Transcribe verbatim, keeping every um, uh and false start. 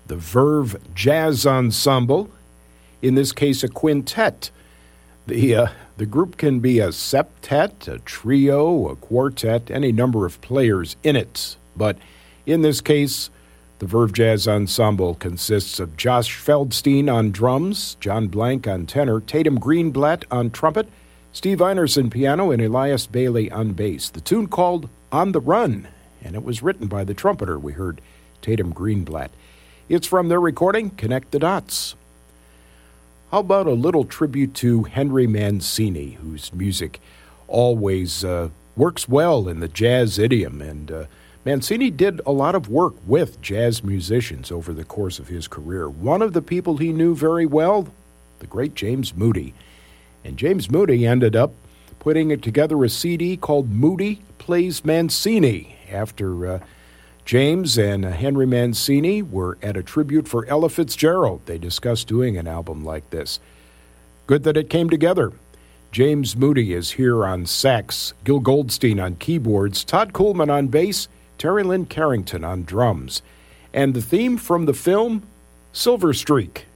the Verve Jazz Ensemble, in this case a quintet. The, uh, the group can be a septet, a trio, a quartet, any number of players in it. But in this case, the Verve Jazz Ensemble consists of Josh Feldstein on drums, John Blank on tenor, Tatum Greenblatt on trumpet, Steve Einerson piano, and Elias Bailey on bass. The tune called On the Run, and it was written by the trumpeter we heard, Tatum Greenblatt. It's from their recording, Connect the Dots. How about a little tribute to Henry Mancini, whose music always uh, works well in the jazz idiom, and uh, Mancini did a lot of work with jazz musicians over the course of his career. One of the people he knew very well, the great James Moody. And James Moody ended up putting it together a C D called Moody Plays Mancini, after uh, James and uh, Henry Mancini were at a tribute for Ella Fitzgerald. They discussed doing an album like this. Good that it came together. James Moody is here on sax, Gil Goldstein on keyboards, Todd Coolman on bass, Terry Lynn Carrington on drums. And the theme from the film, Silver Streak.